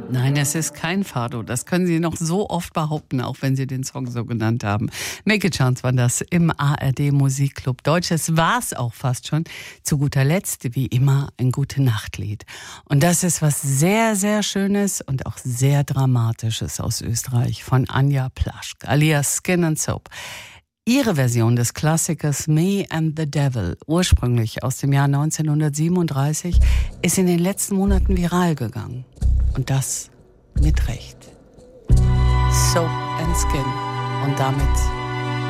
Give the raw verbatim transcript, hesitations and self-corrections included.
Nein, es ist kein Fado. Das können Sie noch so oft behaupten, auch wenn Sie den Song so genannt haben. Make a Chance war das im A R D Musikclub Deutsch. Es war es auch fast schon. Zu guter Letzt, wie immer, ein Gute-Nacht-Lied. Und das ist was sehr, sehr Schönes und auch sehr Dramatisches aus Österreich von Anja Plaschk, alias Skin and Soap. Ihre Version des Klassikers Me and the Devil, ursprünglich aus dem Jahr neunzehnhundertsiebenunddreißig, ist in den letzten Monaten viral gegangen. Und das mit Recht. Soap and Skin. Und damit